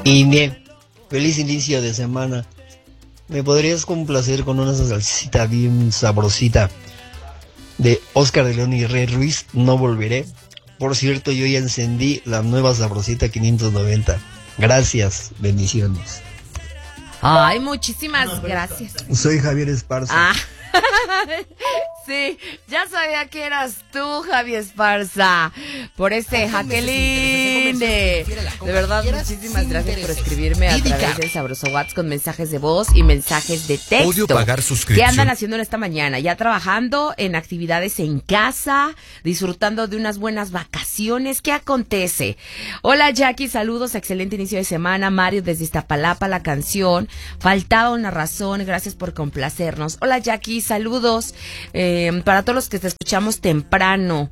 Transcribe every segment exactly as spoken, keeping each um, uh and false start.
Ine, feliz inicio de semana. ¿Me podrías complacer con una salsita bien sabrosita de Oscar de León y Rey Ruiz? No volveré. Por cierto, yo ya encendí la nueva sabrosita quinientos noventa. Gracias, bendiciones. Ay, muchísimas gracias. Soy Javier Esparza. Ah. Sí, ya sabía que eras tú, Javi Esparza, por ese Jacqueline. De, de verdad, muchísimas gracias por escribirme a través del sabroso WhatsApp con mensajes de voz y mensajes de texto. ¿Qué andan haciendo en esta mañana? Ya trabajando en actividades en casa, disfrutando de unas buenas vacaciones. ¿Qué acontece? Hola, Jackie, saludos, excelente inicio de semana. Mario desde Iztapalapa, la canción Faltaba una razón, gracias por complacernos. Hola, Jackie, saludos eh, para todos los que te escuchamos temprano.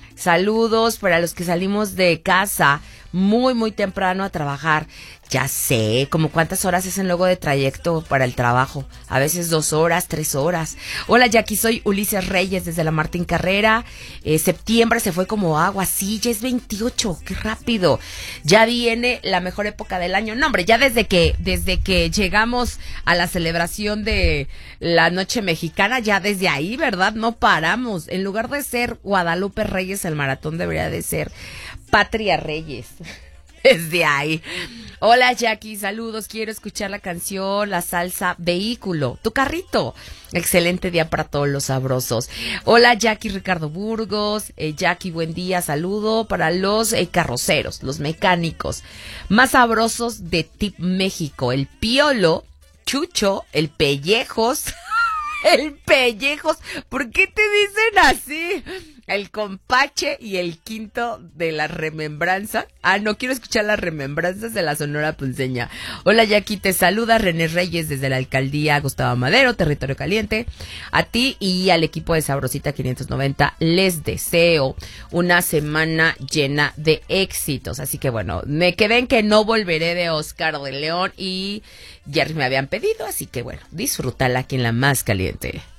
Saludos para los que salimos de casa muy, muy temprano a trabajar. Ya sé, como cuántas horas hacen luego de trayecto para el trabajo. A veces dos horas, tres horas. Hola, Jackie, soy Ulises Reyes desde la Martín Carrera. Eh, septiembre se fue como agua, sí, ya es veintiocho, qué rápido. Ya viene la mejor época del año. No, hombre, ya desde que, desde que llegamos a la celebración de la Noche Mexicana, ya desde ahí, ¿verdad? No paramos. En lugar de ser Guadalupe Reyes, el maratón debería de ser Patria Reyes. Desde ahí. Hola, Jackie, saludos. Quiero escuchar la canción La Salsa Vehículo, tu carrito. Excelente día para todos los sabrosos. Hola, Jackie, Ricardo Burgos. Eh, Jackie, buen día. Saludo para los eh, carroceros, los mecánicos más sabrosos de Tip México. El Piolo, Chucho, el Pellejos. El Pellejos. ¿Por qué te dicen así? El Compache y el Quinto de la Remembranza. Ah, no, quiero escuchar las remembranzas de la Sonora Ponceña. Hola, Jackie, te saluda René Reyes desde la Alcaldía Gustavo Madero, Territorio Caliente. A ti y al equipo de Sabrosita quinientos noventa les deseo una semana llena de éxitos. Así que bueno, me quedé en que no volveré de Oscar de León y ya me habían pedido, así que bueno, disfrútala aquí en la más caliente.